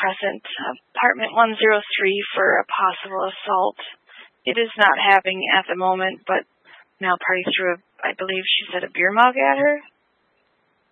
Crescent, apartment 103 for a possible assault. It is not having at the moment, but now party threw, I believe she said, a beer mug at her.